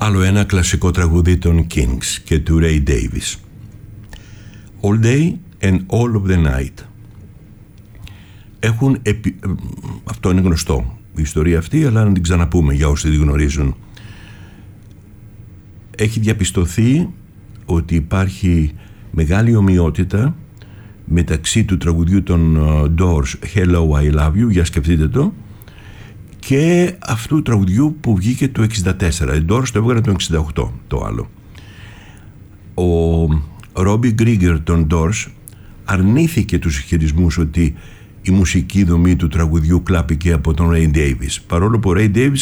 Άλλο ένα κλασικό τραγούδι των Kings και του Ray Davies. All Day and All of the Night. Αυτό είναι γνωστό η ιστορία αυτή, αλλά να την ξαναπούμε για όσοι την γνωρίζουν. Έχει διαπιστωθεί ότι υπάρχει μεγάλη ομοιότητα μεταξύ του τραγουδιού των Doors Hello I Love You, για σκεφτείτε το, και αυτού του τραγουδιού που βγήκε το 64. Οι Doors το έβγαλε το 68 το άλλο. Ο Robbie Krieger των Doors αρνήθηκε τους συγχαιρισμούς ότι η μουσική δομή του τραγουδιού κλάπηκε από τον Ray Davies, παρόλο που ο Ray Davies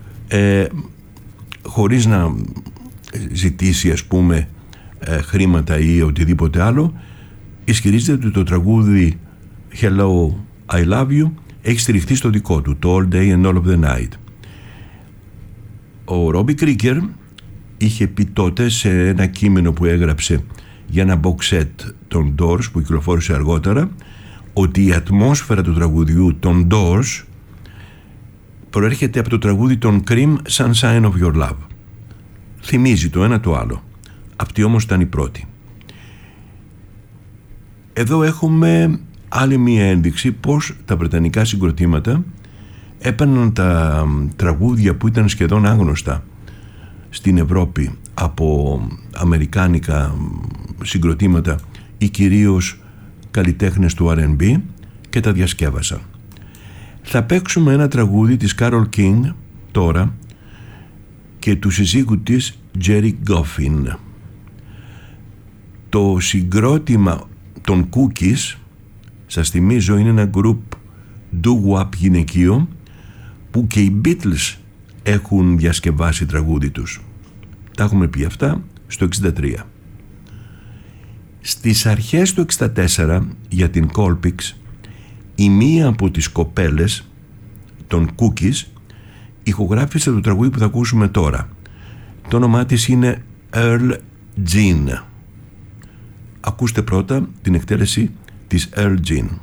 χωρίς να ζητήσει, ας πούμε, χρήματα ή οτιδήποτε άλλο, ισχυρίζεται ότι το τραγούδι Hello I Love You έχει στηριχθεί στο δικό του, το All Day and All of the Night. Ο Robbie Krieger είχε πει τότε σε ένα κείμενο που έγραψε για ένα box set των Doors που κυκλοφόρησε αργότερα, ότι η ατμόσφαιρα του τραγουδιού των Doors προέρχεται από το τραγούδι των Cream, Sunshine of Your Love. Θυμίζει το ένα το άλλο. Αυτή όμως ήταν η πρώτη. Εδώ έχουμε άλλη μία ένδειξη πως τα βρετανικά συγκροτήματα έπαιρναν τα τραγούδια που ήταν σχεδόν άγνωστα στην Ευρώπη από αμερικάνικα συγκροτήματα ή κυρίως καλλιτέχνες του R&B και τα διασκεύασαν. Θα παίξουμε ένα τραγούδι της Carole King τώρα και του συζύγου της Jerry Goffin. Το συγκρότημα των Cookies, σας θυμίζω, είναι ένα group doo-wop γυναικείο που και οι Beatles έχουν διασκευάσει τραγούδι τους. Τα έχουμε πει αυτά στο 63. Στις αρχές του 64, για την Colpix, η μία από τις κοπέλες των Cookies ηχογράφησε το τραγούδι που θα ακούσουμε τώρα. Το όνομά της είναι Earl Jean. Ακούστε πρώτα την εκτέλεση της Earl Jean.